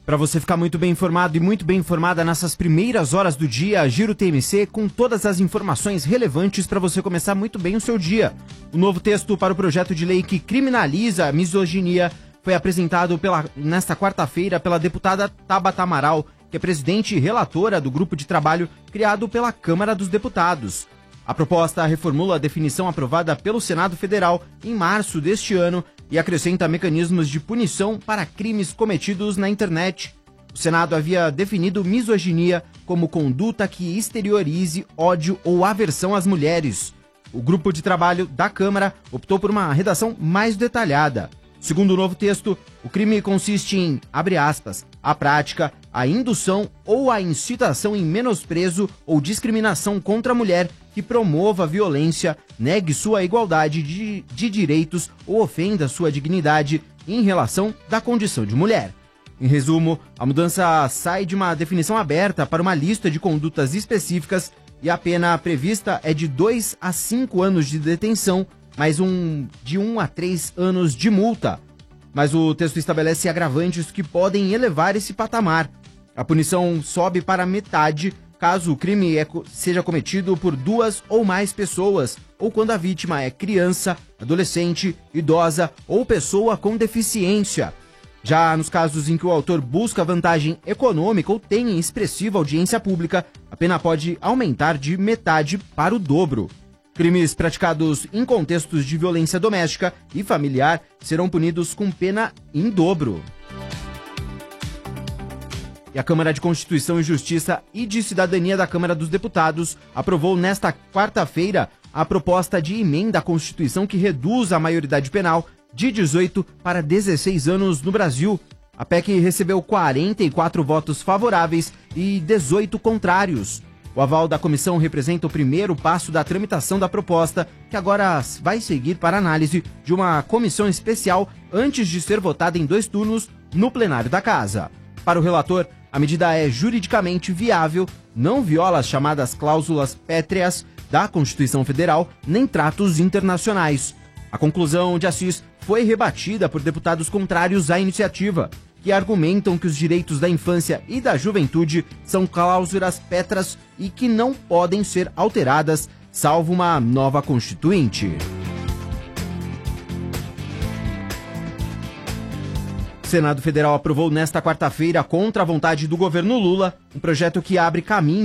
Para você ficar muito bem informado e muito bem informada nessas primeiras horas do dia, Giro TMC com todas as informações relevantes para você começar muito bem o seu dia. O novo texto para o projeto de lei que criminaliza a misoginia foi apresentado nesta quarta-feira pela deputada Tabata Amaral, que é presidente e relatora do grupo de trabalho criado pela Câmara dos Deputados. A proposta reformula a definição aprovada pelo Senado Federal em março deste ano e acrescenta mecanismos de punição para crimes cometidos na internet. O Senado havia definido misoginia como conduta que exteriorize ódio ou aversão às mulheres. O grupo de trabalho da Câmara optou por uma redação mais detalhada. Segundo o novo texto, o crime consiste em, abre aspas, a prática, a indução ou a incitação em menosprezo ou discriminação contra a mulher que promova violência, negue sua igualdade de direitos ou ofenda sua dignidade em relação da condição de mulher. Em resumo, a mudança sai de uma definição aberta para uma lista de condutas específicas e a pena prevista é de 2 a 5 anos de detenção, mais de 1 a 3 anos de multa. Mas o texto estabelece agravantes que podem elevar esse patamar. A punição sobe para metade caso o crime seja cometido por 2 ou mais pessoas, ou quando a vítima é criança, adolescente, idosa ou pessoa com deficiência. Já nos casos em que o autor busca vantagem econômica ou tem expressiva audiência pública, a pena pode aumentar de metade para o dobro. Crimes praticados em contextos de violência doméstica e familiar serão punidos com pena em dobro. E a Câmara de Constituição e Justiça e de Cidadania da Câmara dos Deputados aprovou nesta quarta-feira a proposta de emenda à Constituição que reduz a maioridade penal de 18 para 16 anos no Brasil. A PEC recebeu 44 votos favoráveis e 18 contrários. O aval da comissão representa o primeiro passo da tramitação da proposta, que agora vai seguir para análise de uma comissão especial antes de ser votada em 2 turnos no plenário da Casa. Para o relator, a medida é juridicamente viável, não viola as chamadas cláusulas pétreas da Constituição Federal, nem tratos internacionais. A conclusão de Assis foi rebatida por deputados contrários à iniciativa, que argumentam que os direitos da infância e da juventude são cláusulas pétreas e que não podem ser alteradas, salvo uma nova constituinte. O Senado Federal aprovou nesta quarta-feira, contra a vontade do governo Lula, um projeto que abre caminho